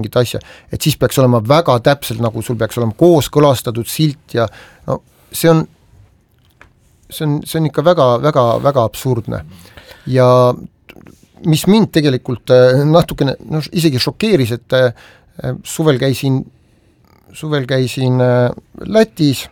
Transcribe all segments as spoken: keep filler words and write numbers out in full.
mingit asja, et siis peaks olema väga täpselt, nagu sul peaks olema kooskõlastatud silt ja no see on see on, see on ikka väga, väga, väga absurdne. Ja mis mind tegelikult natukene no, isegi šokeeris, et suvel käisin suvel käisin Lätis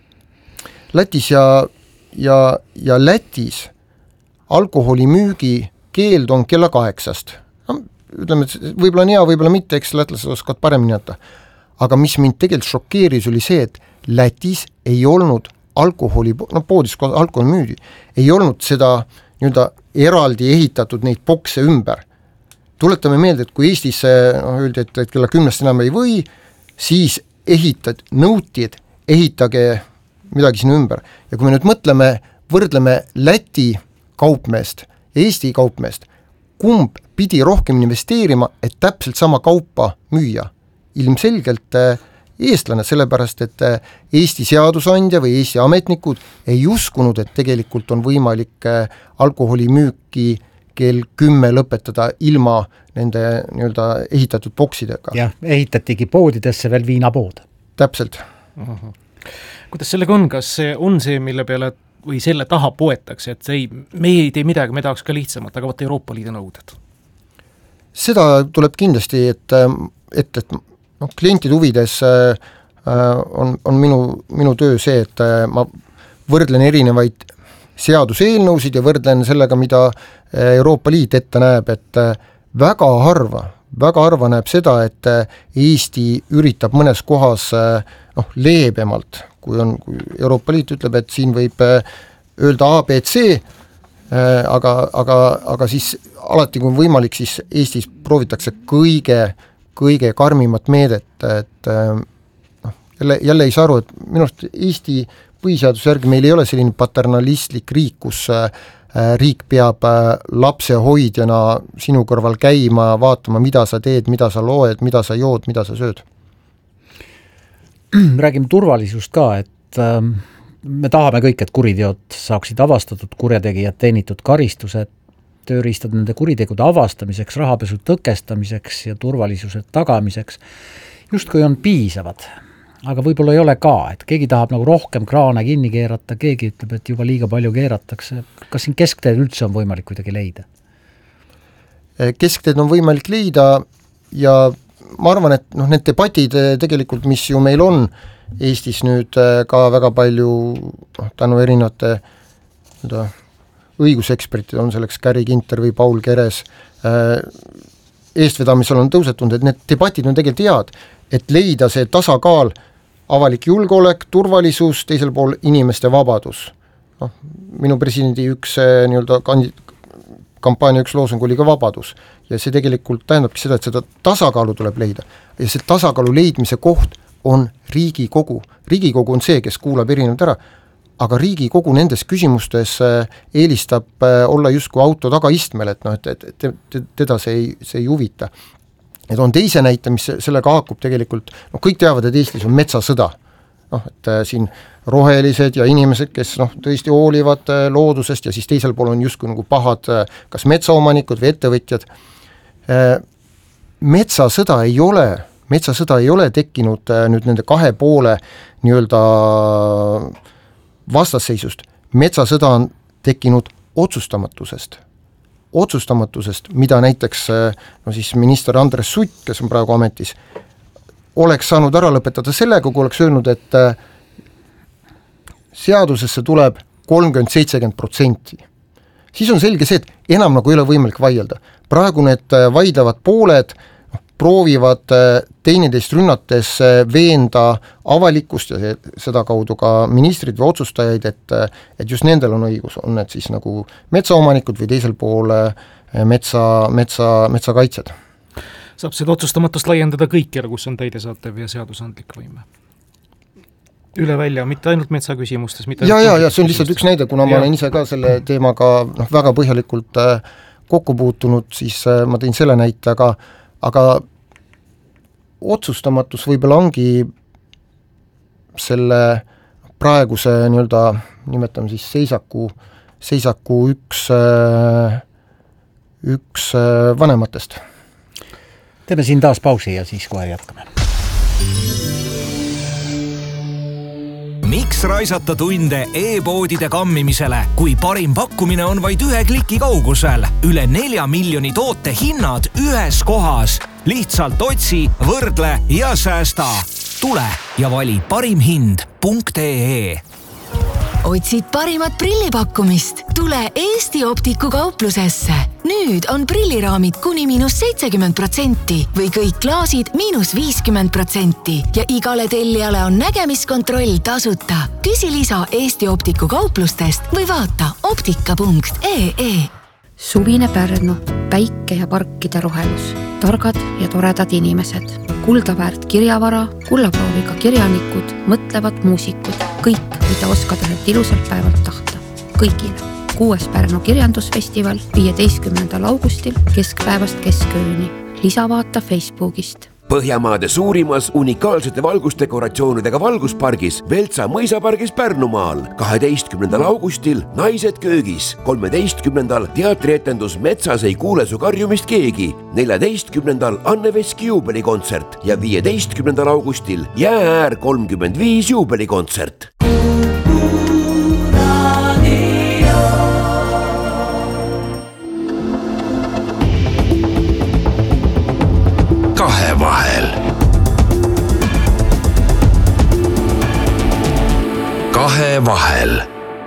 Lätis ja ja, ja Lätis alkoholimüügi keeld on kella kaheksast. No, ütleme, et võib-olla on hea, võib-olla mitte, eks lätlased oskavad paremini jätta. Aga mis mind tegelikult šokeeris oli see, et Lätis ei olnud alkoholi, no poodis alkoholi müüdi, ei olnud seda nii-öelda eraldi ehitatud neid bokse ümber. Tuletame meelde, et kui Eestis no, öeldi, et, et kella kümnest enam ei või, siis ehitad, nõuti, et ehitage midagi sinna ümber. Ja kui me nüüd mõtleme, võrdleme Läti kaupmeest, Eesti kaupmeest, kumb pidi rohkem investeerima, et täpselt sama kaupa müüa. Ilmselgelt eestlane, sellepärast, et Eesti seadusandja või Eesti ametnikud ei uskunud, et tegelikult on võimalik alkoholimüüki kell kümme lõpetada ilma nende nii-öelda ehitatud boksidega. Jah, ehitatigi poodidesse veel viinapood. Täpselt. Uh-huh. Kuidas sellega on, kas see on see, mille peale või selle taha poetakse, et ei, me ei tee midagi, me tahaks ka lihtsamat, aga võtta Euroopa Liidu nõuded? Seda tuleb kindlasti, et, et, et no, klientide huvides äh, on, on minu, minu töö see, et äh, ma võrdlen erinevaid seaduseelnõusid ja võrdlen sellega, mida Euroopa Liit ette näeb, et äh, väga harva, väga harva näeb seda, et äh, Eesti üritab mõnes kohas äh, noh, leebemalt, kui on, kui Euroopa Liit ütleb, et siin võib öelda A, B, C, aga, aga, aga siis alati, kui on võimalik, siis Eestis proovitakse kõige, kõige karmimat meedet, et noh, jälle, jälle ei saa aru, et minu arust Eesti põhiseaduse järgi meil ei ole selline paternalistlik riik, kus riik peab lapse hoidjana sinu kõrval käima, vaatama, mida sa teed, mida sa loed, mida sa jood, mida sa sööd. Räägime turvalisust ka, et äh, me tahame kõik, et kuriteod saaksid avastatud, kurjategijad teenitud karistused, tööriistad nende kuritegude avastamiseks, rahapesu tõkestamiseks ja turvalisuse tagamiseks justkui on piisavad, aga võib-olla ei ole ka, et keegi tahab nagu rohkem kraane kinni keerata, keegi ütleb, et juba liiga palju keeratakse. Kas siin keskteed üldse on võimalik kuidagi leida? Keskteed on võimalik leida ja ma arvan, et noh, need debatid tegelikult, mis ju meil on Eestis nüüd ka väga palju noh, tänu erinevate õigusekspertid on selleks Käri Ginter või Paul Keres eestvedamisel on tõusetunud, et need debatid on tegelikult head, et leida see tasakaal, avalik julgeolek, turvalisus, teisel pool inimeste vabadus. No, minu presidendi üks nii-öelda kandid, kampaania üks loosung oli ka vabadus ja see tegelikult tähendabki seda, et seda tasakaalu tuleb leida ja see tasakaalu leidmise koht on Riigikogu. Riigikogu on see, kes kuulab erinevad ära, aga Riigikogu nendes küsimustes eelistab olla justkui auto tagaistmel, et, no, et, et, et teda see ei, see ei huvita. Et on teise näite, mis sellega haakub tegelikult, no kõik teavad, et Eestis on metsasõda. noh, et äh, siin rohelised ja inimesed, kes noh, tõesti hoolivad äh, loodusest ja siis teisel pool on justkui nagu pahad äh, kas metsaomanikud või ettevõtjad. Äh, metsasõda ei ole, metsasõda ei ole tekkinud äh, nüüd nende kahe poole nii-öelda vastasseisust. Metsasõda on tekkinud otsustamatusest. otsustamatusest, mida näiteks no siis minister Andres Sutt, kes on praegu ametis, oleks saanud ära lõpetada sellega, kui oleks öelnud, et seadusesse tuleb kolmkümmend seitsekümmend protsenti. Siis on selge see, et enam nagu ei ole võimalik vaielda. Praegu need vaidlevad pooled proovivad teineteist rünnates veenda avalikkust ja seda kaudu ka ministrid või otsustajaid, et, et just nendel on õigus, on need siis nagu metsaomanikud või teisel pool metsa, metsa, metsakaitsjad. Saab seda otsustamatust laiendada kõikjale, kus on täidesaatev ja seadusandlik võime? Üle välja, mitte ainult metsaküsimustes? Mitte ja, ja, ja see on lihtsalt üks näide, kuna ja. ma olen ise ka selle teemaga noh, väga põhjalikult kokku puutunud, siis ma tõin selle näite, aga aga otsustamatus võib-olla ongi selle praeguse nii-öelda, nimetame siis seisaku, seisaku üks, üks vanematest. teeme siin taas pausi ja siis kohe jätkame. Miks raisata tunde e-poodide kammimisele, kui parim pakkumine on vaid ühe kliki kaugusel? Üle nelja miljoni toote hinnad ühes kohas. Lihtsalt otsi, võrdle ja säästa. Tule ja vali parim hind punkt ee. Otsid parimat prillipakkumist? Tule Eesti Optiku kauplusesse. Nüüd on prilliraamid kuni miinus seitsekümmend protsenti või kõik klaasid miinus viiskümmend protsenti ja igale tellijale on nägemiskontroll tasuta. Küsi lisa Eesti Optiku kauplustest või vaata optika punkt ee. Suvine Pärnu, päike ja parkide rohelus, targad ja toredad inimesed, kuldaväärt kirjavara, kullaprooviga kirjanikud, mõtlevad muusikud, kõik, mida oskad ühelt ilusalt päevalt tahta. Kõigile. Kuues Pärnu kirjandusfestival viieteistkümnendal augustil keskpäevast keskööni. Lisa vaata Facebookist. Põhjamaade suurimas unikaalsete valgusdekoratsioonidega valguspargis Veltsa mõisapargis Pärnumaal. kaheteistkümnendal augustil Naised köögis. kolmeteistkümnendal teatrietendus Metsas ei kuule su karjumist keegi. neljateistkümnendal Anne Veski juubelikontsert ja viieteistkümnendal augustil Jäääär kolmkümmend viis juubelikontsert. Kahevahel. Kahevahel.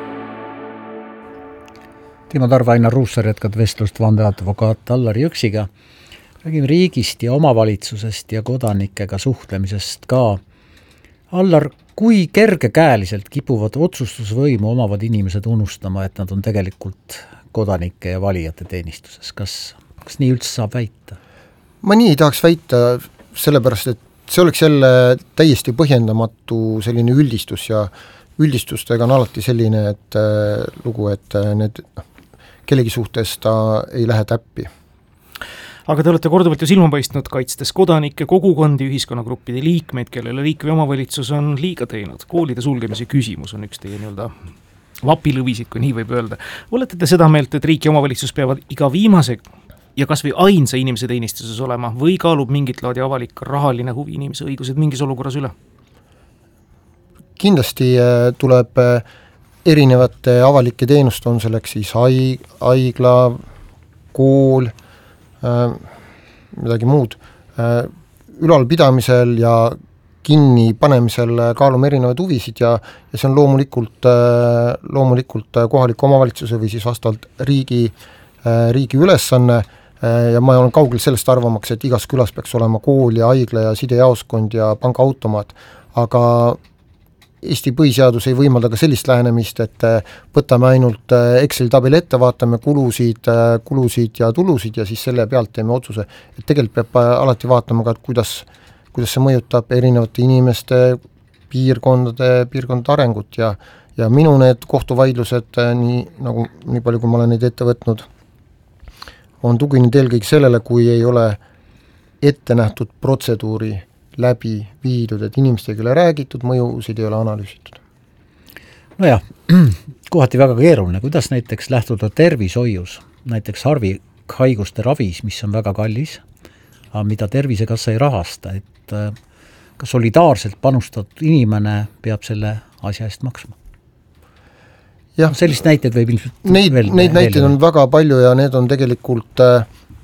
Timo Tarva, Ainar Ruussaar jätkad vestlust vandeadvokaat Allar Jõksiga. Räägime riigist ja omavalitsusest ja kodanikega suhtlemisest ka. Allar, kui kergekäeliselt kipuvad otsustusvõimu omavad inimesed unustama, et nad on tegelikult kodanike ja valijate teenistuses? Kas, kas nii üldse saab väita? Ma nii ei tahaks väita, sellepärast, et see oleks jälle täiesti põhjendamatu selline üldistus ja üldistustega on alati selline, et äh, lugu, et äh, need kellegi suhtes ta ei lähe täppi. Aga te olete korduvalt ju silma paistnud kaitstes kodanike, kogukondi, ühiskonnagruppide liikmeid, kellele liik või omavalitsus on liiga teinud. Koolide sulgemise küsimus on üks teie nii-öelda vapilõvisid, kui nii võib öelda. Olete te seda meelt, et riik ja omavalitsus peavad iga viimase ja kas või ainsa inimese teenistuses olema või kaalub mingit laadi avalik rahaline huvi inimese õigused mingis olukorras üle? Kindlasti tuleb erinevate avalike teenust, on selleks siis haigla, kool, midagi muud. Ülalpidamisel ja kinni panemisel kaalume erinevaid huvisid ja, ja see on loomulikult, loomulikult kohaliku omavalitsuse või siis vastavalt riigi, riigi ülesanne. Ja ma olen kaugel sellest arvamaks, et igas külas peaks olema kool ja haigla ja sidejaoskond ja pangaautomaat, aga Eesti põhiseadus ei võimalda ka sellist lähenemist, et võtame ainult Excel tabeli ette, vaatame kulusid, kulusid ja tulusid ja siis selle pealt teeme otsuse. Et tegelikult peab alati vaatama ka, kuidas, kuidas see mõjutab erinevate inimeste piirkondade, piirkondade arengut ja, ja minu need kohtuvaidlused, nii, nagu, nii palju kui ma olen neid ette võtnud, on tuginud eelkõige sellele, kui ei ole ette nähtud protseduuri läbi viidud, et inimestega ei ole räägitud, mõjusid ei ole analüüsitud. No jah, kohati väga keeruline, kuidas näiteks lähtuda tervishoius, näiteks harvikhaiguste ravis, mis on väga kallis, aga mida Tervisekassa ei rahasta, et ka solidaarselt panustatud inimene peab selle asja eest maksma. Ja, sellist näiteid võib ilmselt neid, veel, neid näiteid on väga palju ja need on tegelikult äh,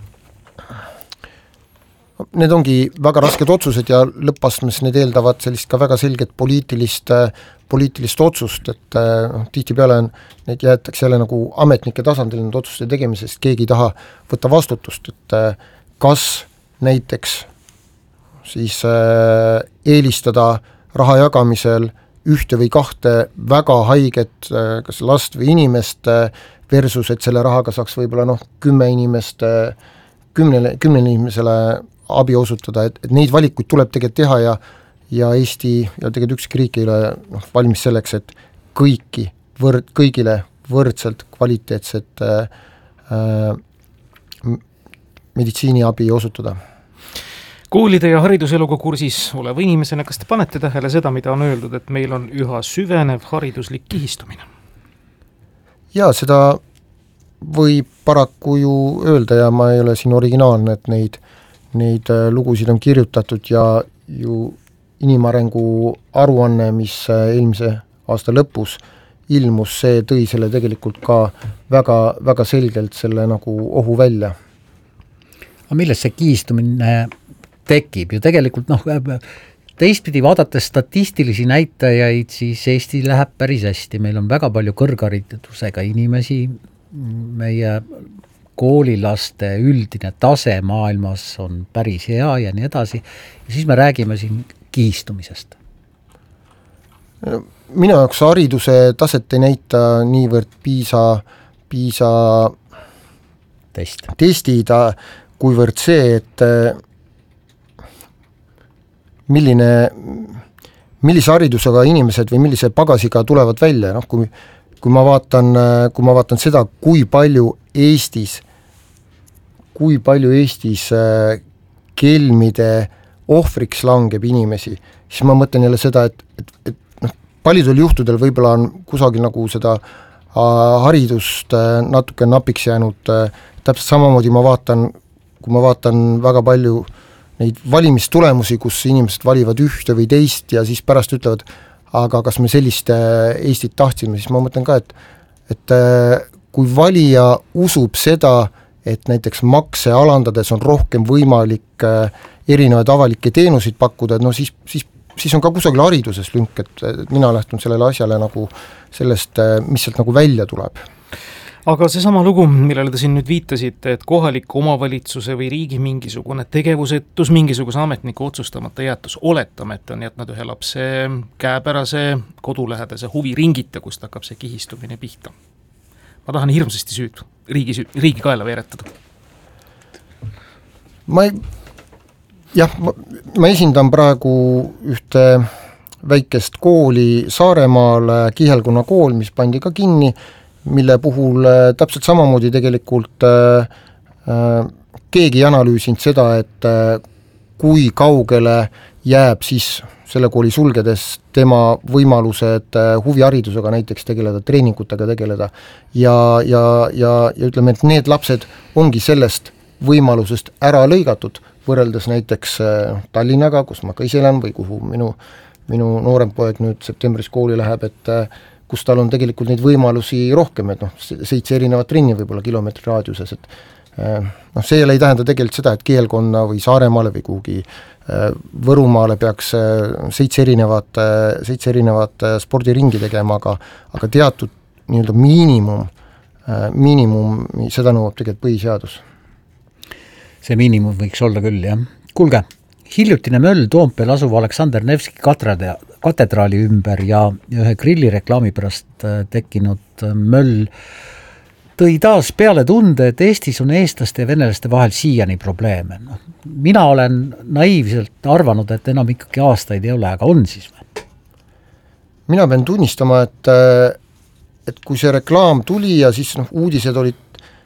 need ongi väga rasked otsused ja lõppastmes need eeldavad sellist ka väga selget poliitilist, äh, poliitilist otsust, et äh, tihtipeale on, neid jäetakse jälle nagu ametnike tasandil need otsuste tegemisest, keegi ei taha võtta vastutust, et äh, kas näiteks siis äh, eelistada raha jagamisel ühte või kahte väga haiget, kas last või inimest versus, et selle rahaga saaks võib-olla noh, kümme inimest, kümnele, kümnele inimesele abi osutada, et, et neid valikuid tuleb tegelikult teha ja, ja Eesti ja tegelikult ükski riik ei ole noh, valmis selleks, et kõiki, võrd, kõigile võrdselt kvaliteetset äh, meditsiiniabi osutada. Koolide ja hariduseluga kursis oleva inimesena, kas te panete tähele seda, mida on öeldud, et meil on üha süvenev hariduslik kihistumine? Jaa, seda võib paraku ju öelda ja ma ei ole siin originaalne, et neid, neid lugusid on kirjutatud ja ju inimarengu aruanne, mis eelmise aasta lõpus ilmus, see tõi selle tegelikult ka väga, väga selgelt selle nagu ohu välja. Aga millest see kihistumine tekib? Ju tegelikult noh, teistpidi vaadates statistilisi näitajaid, siis Eesti läheb päris hästi. Meil on väga palju kõrgharidusega inimesi, meie koolilaste üldine tase maailmas on päris hea ja nii edasi. Ja siis me räägime siin kihistumisest. Minu jaoks hariduse taset ei näita niivõrd PISA, PISA Test. testida, kuivõrd see, et milline, millise haridusega inimesed või millise pagasiga tulevad välja, noh, kui, kui ma vaatan, kui ma vaatan seda, kui palju Eestis, kui palju Eestis kelmide ohvriks langeb inimesi, siis ma mõtlen jälle seda, et, et, et noh, paljudel juhtudel võib-olla on kusagil nagu seda haridust natuke napiks jäänud, täpselt samamoodi ma vaatan, kui ma vaatan väga palju neid valimistulemusi, kus inimesed valivad ühte või teist ja siis pärast ütlevad, aga kas me sellist Eestit tahtsime, siis ma mõtlen ka, et, et kui valija usub seda, et näiteks makse alandades on rohkem võimalik erinevaid avalikke teenuseid pakkuda, no siis, siis, siis on ka kusagil hariduses lünk, et mina lähtun sellele asjale nagu sellest, mis sealt nagu välja tuleb. Aga see sama lugu, millele te siin nüüd viitasite, et kohaliku omavalitsuse või riigi mingisugune tegevusetus, mingisuguse ametniku otsustamata jäetus, oletame, et on jätnud ühe lapse käepärase kodulähedase huviringita, kust hakkab see kihistumine pihta. Ma tahan hirmsasti süüd, riigi, süü, riigi kaela veeretada. Ma ei, jah, ma, ma esindan praegu ühte väikest kooli Saaremaal, Kihelkonna kool, mis pandi ka kinni, mille puhul täpselt samamoodi tegelikult äh, keegi ei analüüsinud seda, et äh, kui kaugele jääb siis selle kooli sulgedes tema võimalused äh, huviharidusega näiteks tegeleda, treeningutega tegeleda ja, ja, ja, ja ütleme, et need lapsed ongi sellest võimalusest ära lõigatud, võrreldes näiteks äh, Tallinnaga, kus ma ka ise elan või kuhu minu, minu noorem poeg nüüd septembris kooli läheb, et äh, kus tal on tegelikult neid võimalusi rohkem, et noh, seitse erinevat trenni võib-olla kilomeetri raadiuses, et noh, see ei tähenda tegelikult seda, et Kihelkonna või Saaremaale või kuhugi Võrumaale peaks seitse erinevat, seitse erinevat spordiringi tegema, aga, aga teatud nii-öelda miinimum, miinimum, seda nõuab tegelikult põhiseadus. See miinimum võiks olla küll, jah. Kuulge, hiljutine möll Toompeel asuva Aleksander Nevski katedraali ümber ja ühe grillireklaami pärast tekkinud möll tõi taas peale tunde, et Eestis on eestlaste ja venelaste vahel siiani probleeme. No, mina olen naiivselt arvanud, et enam ikkagi aastaid ei ole, aga on siis või? Mina pean tunnistama, et, et kui see reklaam tuli ja siis noh, uudised olid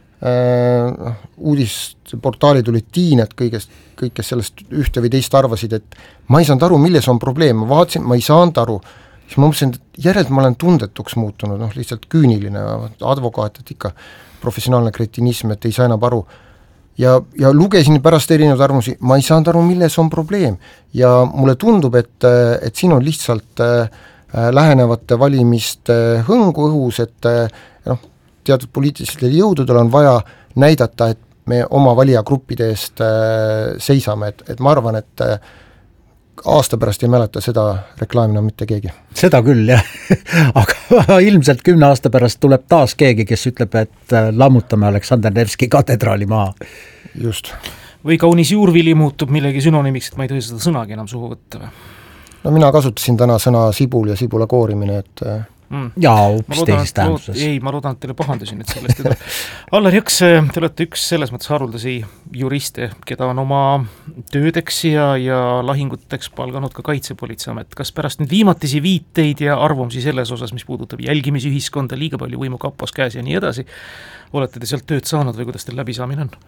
Uh, uudisportaalid olid tiined kõigest, kõik, kes sellest ühte või teist arvasid, et ma ei saanud aru, milles on probleem, ma vaatasin, ma ei saanud aru, siis ma mõtlesin, et järelt ma olen tundetuks muutunud, noh lihtsalt küüniline, advokaat, et ikka professionaalne kretinism, et ei saa enam aru ja, ja lugesin pärast erinevaid arvamusi, ma ei saanud aru, milles on probleem ja mulle tundub, et, et siin on lihtsalt äh, lähenevate valimiste hõngu õhus, et noh, teatud poliitilistel jõududel on vaja näidata, et me oma valijagruppide eest äh, seisame, et, et ma arvan, et äh, aasta pärast ei mäleta seda reklaamina mitte keegi. Seda küll, jah. Aga ilmselt kümne aasta pärast tuleb taas keegi, kes ütleb, et äh, lammutame Aleksander Nevski katedraali maha. Just. Või kaunis juurvili muutub millegi sünonimiks, et ma ei tohi seda sõnagi enam suhu võtta või? No mina kasutasin täna sõna sibul ja sibula koorimine, et äh, Mm. jaa, hoopis teises tähenduses. Ei, ma loodan, et teile pahandasin, et sellest ei tule. Allar Jõks, te olete üks selles mõttes haruldasi juriste, keda on oma töödeks ja, ja lahinguteks palganud ka Kaitsepolitseiamet. Kas pärast nüüd viimatisi viiteid ja arvamusi selles osas, mis puudutab jälgimisühiskonda, liiga palju võimu kapos käes ja nii edasi, olete te sealt tööd saanud või kuidas teil läbisaamine on?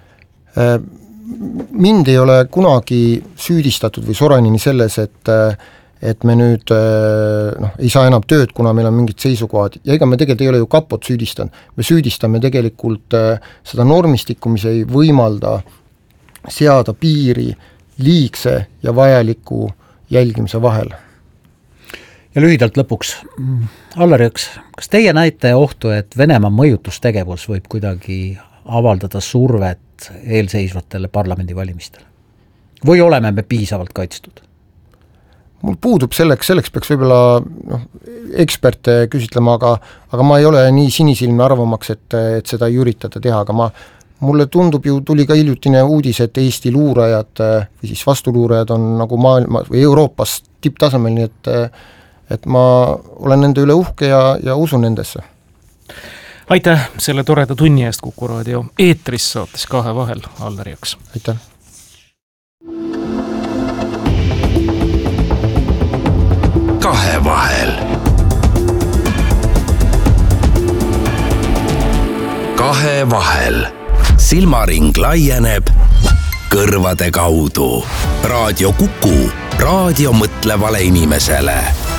Mind ei ole kunagi süüdistatud või Soranini selles, et et me nüüd noh, ei saa enam tööd, kuna meil on mingid seisukohad ja ega me tegelikult ei ole ju kapot süüdistanud, me süüdistame tegelikult seda normistikku, mis ei võimalda seada piiri liigse ja vajaliku jälgimise vahel. Ja lühidalt lõpuks, Allar Jõks, kas teie näite ohtu, et Venemaa mõjutustegevus võib kuidagi avaldada survet eelseisvatele parlamendivalimistele? Või oleme me piisavalt kaitstud? Mul puudub selleks, selleks peaks võib-olla noh, eksperte küsitlema, aga, aga ma ei ole nii sinisilmne arvamaks, et, et seda ei üritada teha, aga ma, mulle tundub ju, tuli ka hiljutine uudis, et Eesti luurajad või siis vastuluurajad on nagu maailma või Euroopas tipptasemel, nii et, et ma olen nende üle uhke ja, ja usun nendesse. Aitäh selle toreda tunni eest Kuku raadio eetris saates Kahe vahel, Allar Jõks. Aitäh. Kahe vahel. Kahe vahel. Silmaring laieneb kõrvade kaudu. Raadio Kuku, raadio mõtlevale inimesele.